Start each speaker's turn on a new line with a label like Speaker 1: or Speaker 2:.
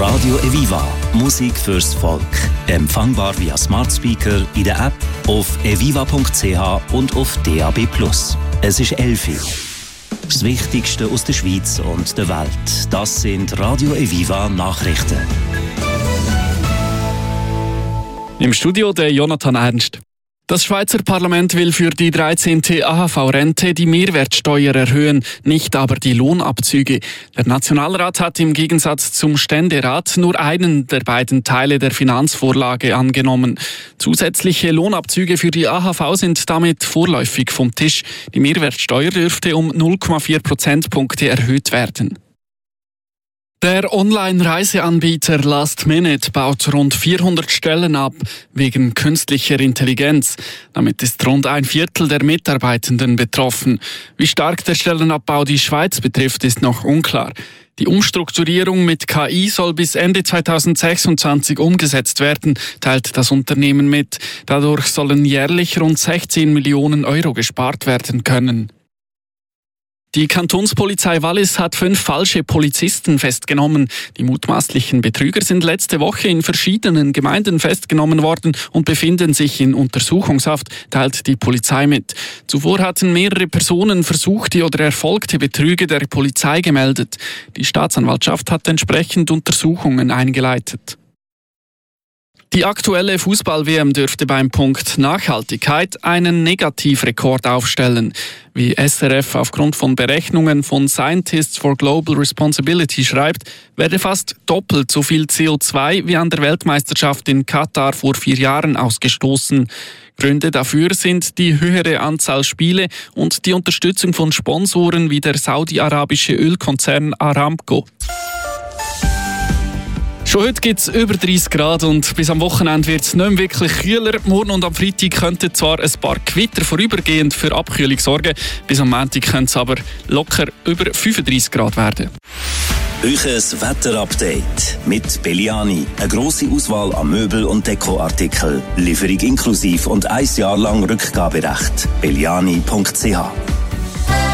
Speaker 1: Radio Eviva. Musik fürs Volk. Empfangbar via Smart Speaker, in der App, auf eviva.ch und auf DAB+. Es ist 11 Uhr. Das Wichtigste aus der Schweiz und der Welt. Das sind Radio Eviva Nachrichten.
Speaker 2: Im Studio der Jonathan Ernst. Das Schweizer Parlament will für die 13. AHV-Rente die Mehrwertsteuer erhöhen, nicht aber die Lohnabzüge. Der Nationalrat hat im Gegensatz zum Ständerat nur einen der beiden Teile der Finanzvorlage angenommen. Zusätzliche Lohnabzüge für die AHV sind damit vorläufig vom Tisch. Die Mehrwertsteuer dürfte um 0,4 Prozentpunkte erhöht werden. Der Online-Reiseanbieter Last Minute baut rund 400 Stellen ab, wegen künstlicher Intelligenz. Damit ist rund ein Viertel der Mitarbeitenden betroffen. Wie stark der Stellenabbau die Schweiz betrifft, ist noch unklar. Die Umstrukturierung mit KI soll bis Ende 2026 umgesetzt werden, teilt das Unternehmen mit. Dadurch sollen jährlich rund 16 Millionen Euro gespart werden können. Die Kantonspolizei Wallis hat 5 falsche Polizisten festgenommen. Die mutmaßlichen Betrüger sind letzte Woche in verschiedenen Gemeinden festgenommen worden und befinden sich in Untersuchungshaft, teilt die Polizei mit. Zuvor hatten mehrere Personen versuchte oder erfolgte Betrüge der Polizei gemeldet. Die Staatsanwaltschaft hat entsprechend Untersuchungen eingeleitet. Die aktuelle Fußball-WM dürfte beim Punkt Nachhaltigkeit einen Negativrekord aufstellen. Wie SRF aufgrund von Berechnungen von Scientists for Global Responsibility schreibt, werde fast doppelt so viel CO2 wie an der Weltmeisterschaft in Katar vor 4 Jahren ausgestoßen. Gründe dafür sind die höhere Anzahl Spiele und die Unterstützung von Sponsoren wie der saudi-arabische Ölkonzern Aramco. Schon heute gibt es über 30 Grad und bis am Wochenende wird es nicht mehr wirklich kühler. Morgen und am Freitag könnten zwar ein paar Gewitter vorübergehend für Abkühlung sorgen, bis am Montag könnte es aber locker über 35 Grad werden.
Speaker 1: Euches Wetterupdate mit Belliani. Eine grosse Auswahl an Möbel- und Dekoartikeln. Lieferung inklusiv und 1 Jahr lang Rückgaberecht. belliani.ch